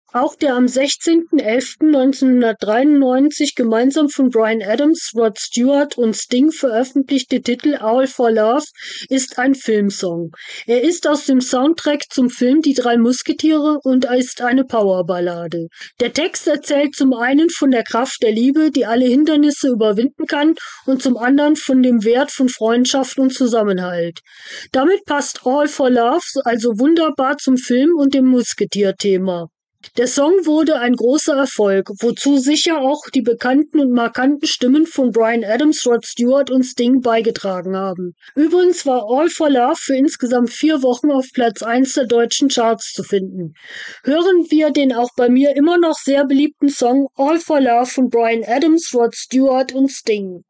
Auch der am 16.11.1993 gemeinsam von Bryan Adams, Rod Stewart und Sting veröffentlichte Titel "All for Love" ist ein Filmsong. Er ist aus dem Soundtrack zum Film Die drei Musketiere und ist eine Powerballade. Der Text erzählt zum einen von der Kraft der Liebe, die alle Hindernisse überwinden kann, und zum anderen von dem Wert von Freundschaft und Zusammenhalt. Damit passt "All for Love" also wunderbar zum Film und dem Musketier-Thema. Der Song wurde ein großer Erfolg, wozu sicher auch die bekannten und markanten Stimmen von Bryan Adams, Rod Stewart und Sting beigetragen haben. Übrigens war "All for Love" für insgesamt 4 Wochen auf Platz 1 der deutschen Charts zu finden. Hören wir den auch bei mir immer noch sehr beliebten Song "All for Love" von Bryan Adams, Rod Stewart und Sting.